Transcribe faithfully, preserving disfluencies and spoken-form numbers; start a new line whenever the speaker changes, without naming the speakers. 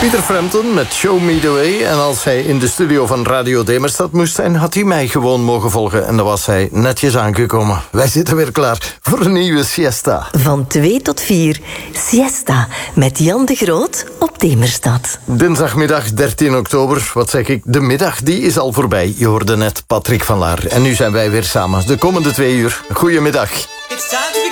Pieter Frampton met Show Me The Way. En als hij in de studio van Radio Demerstad moest zijn, had hij mij gewoon mogen volgen. En dan was hij netjes aangekomen. Wij zitten weer klaar voor een nieuwe siesta.
Van twee tot vier, siesta met Jan de Groot op Demerstad.
Dinsdagmiddag dertien oktober, wat zeg ik, de middag die is al voorbij. Je hoorde net Patrick van Laar. En nu zijn wij weer samen de komende twee uur. Goedemiddag.
It's time to